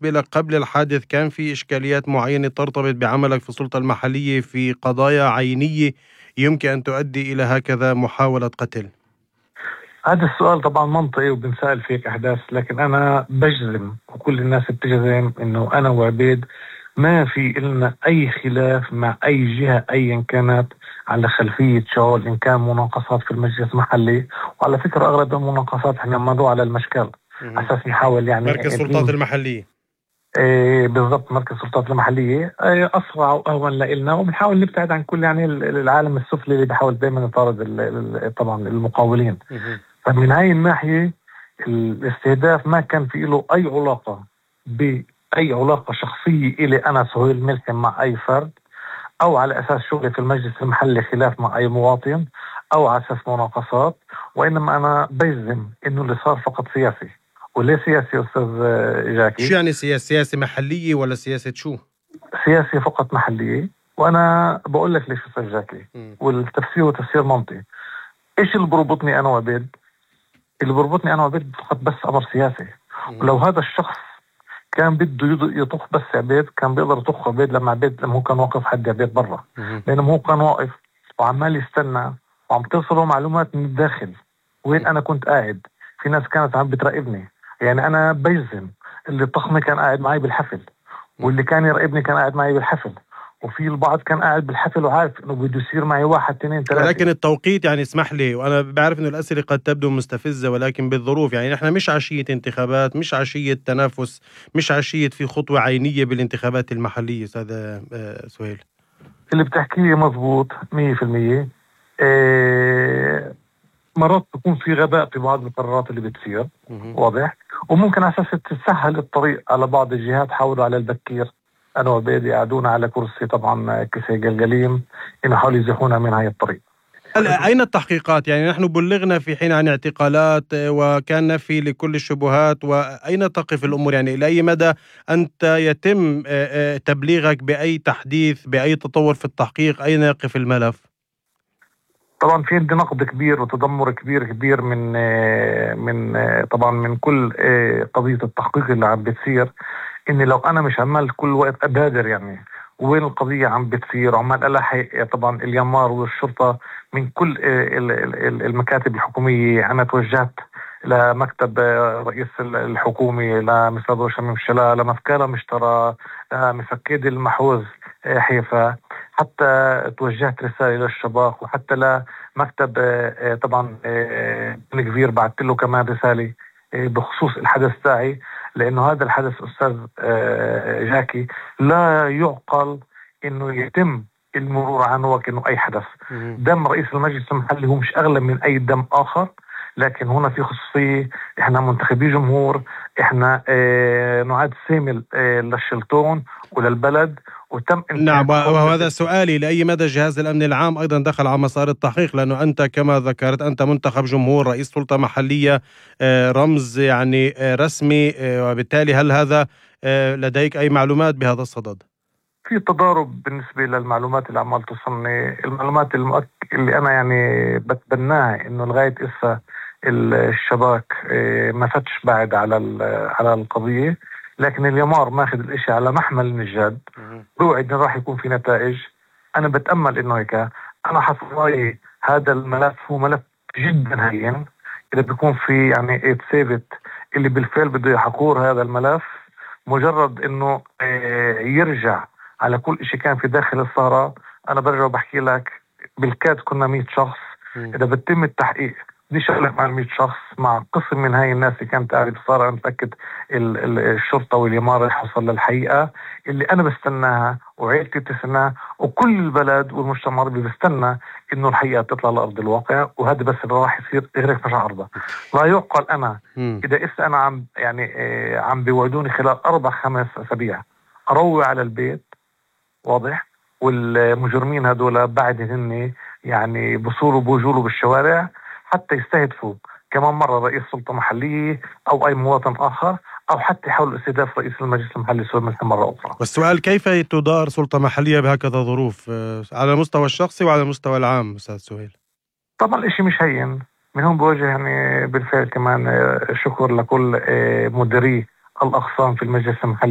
بالنسبة لك قبل الحادث كان في إشكاليات معينة ترتبط بعملك في السلطة المحلية في قضايا عينية يمكن أن تؤدي إلى هكذا محاولة قتل؟ هذا السؤال طبعا منطقي وبنسأل فيك أحداث، لكن أنا بجزم وكل الناس بتجزم إنه أنا وعبيد ما في إلنا أي خلاف مع أي جهة أيا كانت على خلفية شغل، إن كان مناقصات في المجلس المحلي. وعلى فكرة أغلب المناقصات إحنا بنمضوا على المشكل أساس نحاول مركز يعني السلطات المحلية. بالضبط مركز السلطات المحلية أسرع وأهون لإلنا، وبنحاول نبتعد عن كل يعني العالم السفلي اللي بيحاول دائما يطارد طبعا المقاولين. فمن هاي الناحية الاستهداف ما كان في له أي علاقة بأي علاقة شخصية إلي أنا سهيل ملحم مع أي فرد، أو على أساس شغلي في المجلس المحلي خلاف مع أي مواطن، أو على أساس مناقصات. وإنما أنا بجزم إنه اللي صار فقط سياسي. وليه سياسي أستاذ شو جاكي؟ يعني سياسة محلية ولا سياسة شو؟ سياسي فقط محلية. وأنا بقول لك ليش أستاذ جاكي، والتفسير تفسير منطقي. إيش اللي بربطني أنا وعبيد؟ اللي بربطني انا وعبيد فقط بس امر سياسي. ولو هذا الشخص كان بده يطخ بس عبيد كان بيقدر يطخ عبيد لما هو كان واقف حد عبيد برا، بينما هو كان واقف وعمال يستنى وعم توصله معلومات من الداخل وين انا كنت قاعد. في ناس كانت عم بتراقبني، يعني انا بجزم اللي طخني كان قاعد معي بالحفل، واللي كان يراقبني كان قاعد معي بالحفل، وفي البعض كان قاعد بالحفل وعارف انه بده يصير معي واحد اثنين ثلاثة. ولكن التوقيت يعني اسمح لي، وأنا بعرف إنه الأسئلة قد تبدو مستفزة، ولكن بالظروف يعني نحن مش عشية انتخابات، مش عشية تنافس، مش عشية في خطوة عينية بالانتخابات المحلية أستاذ سهيل. اللي بتحكيه مضبوط 100%. إيه مرات بيكون في غباء في بعض القرارات اللي بتصير، واضح. وممكن على اساس تسهل الطريق على بعض الجهات حاولوا على البكير انا وبيدي قعدونا على كرسي طبعا كسي قلقليم انه حاولوا يزحونا من هاي الطريق. أين التحقيقات؟ يعني نحن بلغنا في حين عن اعتقالات وكان نفي لكل الشبهات، وأين تقف الأمور؟ يعني إلى أي مدى أنت يتم تبليغك بأي تحديث بأي تطور في التحقيق؟ أين يقف الملف؟ طبعا في عندي نقد كبير وتذمر كبير من طبعا من كل قضية التحقيق اللي عم بتصير. اني لو انا مش عمال كل وقت ابادر يعني وين القضية عم بتصير وعمال ألاحق طبعا اليمار والشرطة من كل المكاتب الحكومية. أنا توجهت لمكتب رئيس الحكومة، لمستر روشا ممشلا، لمفكرة مشترى، لمفكيد المحوز حيفا، حتى توجهت رسالة للشباك، وحتى لمكتب طبعا كبير بعثت له كمان رسالة بخصوص الحدث تاعي. لأنه هذا الحدث أستاذ جاكي لا يعقل إنه يتم المرور عنه وكأنه أي حدث. دم رئيس المجلس المحلي هو مش أغلى من أي دم آخر، لكن هنا في خصوصية. إحنا منتخبي جمهور، إحنا نعاد سامل للشلطون وللبلد. وتم نعم، وهذا سؤالي، لأي مدى جهاز الأمن العام أيضا دخل على مسار التحقيق؟ لأنه أنت كما ذكرت أنت منتخب جمهور، رئيس سلطة محلية، رمز يعني رسمي، وبالتالي هل هذا لديك أي معلومات بهذا الصدد؟ في تضارب بالنسبة للمعلومات اللي عمال توصلني. المعلومات اللي أنا يعني بتبناها إنه لغاية إسا الشباك ما فتش بعد على القضية، لكن اليمار ماخذ الاشي على محمل من الجد. بوعد إنه راح يكون في نتائج. أنا بتأمل إنه هيك. أنا حسب رأيي هذا الملف هو ملف جدا هين. إذا بيكون في يعني اتثابت اللي بالفعل بده يحقور هذا الملف، مجرد إنه يرجع على كل إشي كان في داخل الثغرة. أنا برجع وبحكي لك بالكاد كنا 100 شخص. إذا بتم التحقيق بدي شغلك مع 100 شخص مع قسم من هاي الناس اللي كانت قاعدة بالثغرة. أنا متأكد الشرطة والإمارة يحصل للحقيقة اللي أنا بستناها وعيلتي بتستناها وكل البلد والمجتمع العربي بستنى إنه الحقيقة تطلع لأرض الواقع. وهذا بس اللي راح يصير غير هيك مش عرضة. لا يعقل أنا إذا أنا عم يعني عم بيوعدوني خلال 4-5 أسابيع أروع على البيت، واضح، والمجرمين هذول بعد هن يعني بصوروا بوجولوا بالشوارع حتى يستهدفوا كمان مرة رئيس سلطة محلية أو أي مواطن آخر، أو حتى يحاولوا استهداف رئيس المجلس المحلي سهيل ملحم مرة أخرى. والسؤال كيف تدار سلطة محلية بهكذا ظروف على المستوى الشخصي وعلى المستوى العام أستاذ سهيل؟ طبعا الإشي مش هين. من هون بوجه يعني بالفعل كمان شكر لكل مديري الأقسام في المجلس المحلي.